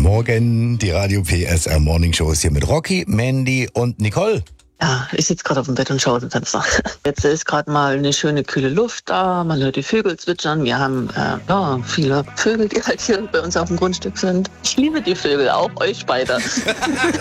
Morgen, die Radio PSR Morning Show ist hier mit Rocky, Mandy und Nicole. Ja, ich sitze gerade auf dem Bett und schaue aus dem Fenster. Jetzt ist gerade mal eine schöne kühle Luft da, man hört die Vögel zwitschern. Wir haben viele Vögel, die halt hier bei uns auf dem Grundstück sind. Ich liebe die Vögel, auch euch beide.